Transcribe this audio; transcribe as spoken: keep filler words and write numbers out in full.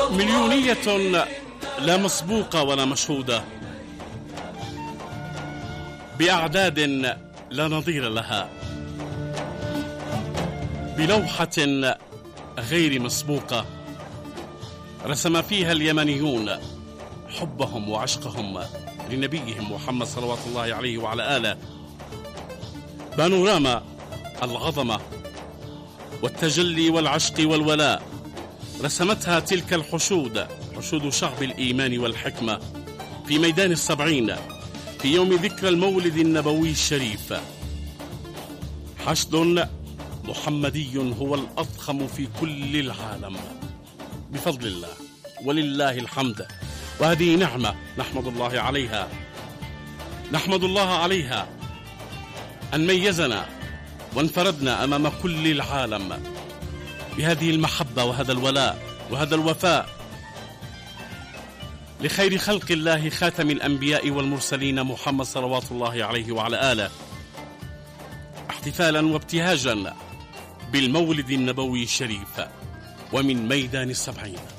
مليونية لا مسبوقة ولا مشهودة، بأعداد لا نظير لها، بلوحة غير مسبوقة رسم فيها اليمنيون حبهم وعشقهم لنبيهم محمد صلوات الله عليه وعلى آله. بانوراما العظمة والتجلي والعشق والولاء رسمتها تلك الحشود، حشود شعب الإيمان والحكمة، في ميدان السبعين في يوم ذكرى المولد النبوي الشريف. حشد محمدي هو الأضخم في كل العالم بفضل الله ولله الحمد، وهذه نعمة نحمد الله عليها، نحمد الله عليها أن ميزنا وانفردنا أمام كل العالم بهذه المحبة وهذا الولاء وهذا الوفاء لخير خلق الله خاتم الأنبياء والمرسلين محمد صلوات الله عليه وعلى آله، احتفالا وابتهاجا بالمولد النبوي الشريف ومن ميدان السبعين.